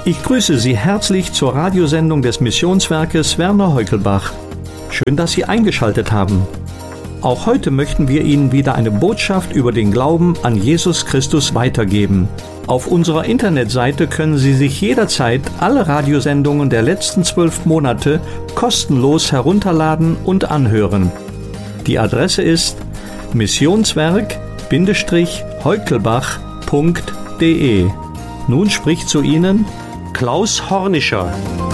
Ich grüße Sie herzlich zur Radiosendung des Missionswerkes Werner Heukelbach. Schön, dass Sie eingeschaltet haben. Auch heute möchten wir Ihnen wieder eine Botschaft über den Glauben an Jesus Christus weitergeben. Auf unserer Internetseite können Sie sich jederzeit alle Radiosendungen der letzten 12 Monate kostenlos herunterladen und anhören. Die Adresse ist missionswerk-heukelbach.de. Nun spricht zu Ihnen Klaus Hornischer.